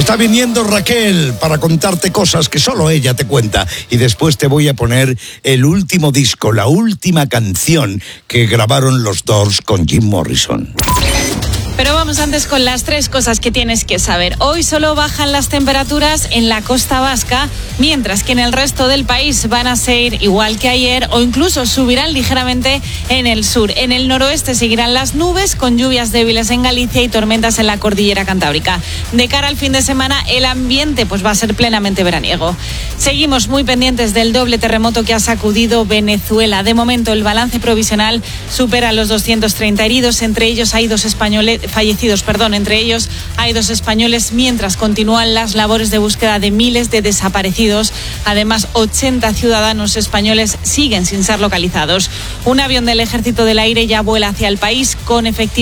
Está viniendo Raquel para contarte cosas que solo ella te cuenta. Y después te voy a poner el último disco, la última canción que grabaron los Doors con Jim Morrison. Pero vamos antes con las 3 cosas que tienes que saber. Hoy solo bajan las temperaturas en la costa vasca, mientras que en el resto del país van a ser igual que ayer o incluso subirán ligeramente en el sur. En el noroeste seguirán las nubes con lluvias débiles en Galicia y tormentas en la cordillera cantábrica. De cara al fin de semana, el ambiente va a ser plenamente veraniego. Seguimos muy pendientes del doble terremoto que ha sacudido Venezuela. De momento, el balance provisional supera los 230 heridos, entre ellos hay 2 fallecidos, entre ellos hay 2 españoles, mientras continúan las labores de búsqueda de miles de desaparecidos. Además, 80 ciudadanos españoles siguen sin ser localizados. Un avión del Ejército del Aire ya vuela hacia el país con efectivos